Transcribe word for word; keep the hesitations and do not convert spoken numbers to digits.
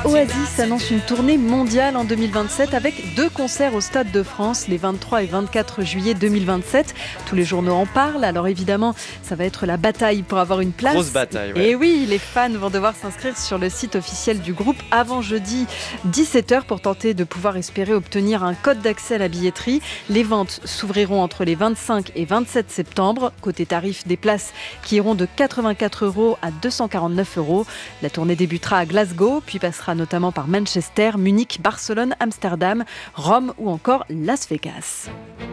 Oasis annonce une tournée mondiale en deux mille vingt-sept avec deux concerts au Stade de France les vingt-trois et vingt-quatre juillet deux mille vingt-sept. Tous les journaux en parlent, alors évidemment, ça va être la bataille pour avoir une place. Grosse bataille, ouais. Et oui, les fans vont devoir s'inscrire sur le site officiel du groupe avant jeudi dix-sept heures pour tenter de pouvoir espérer obtenir un code d'accès à la billetterie. Les ventes s'ouvriront entre les vingt-cinq et vingt-sept septembre. Côté tarif, des places qui iront de quatre-vingt-quatre euros à deux cent quarante-neuf euros. La tournée débutera à Glasgow, puis passera notamment par Manchester, Munich, Barcelone, Amsterdam, Rome ou encore Las Vegas.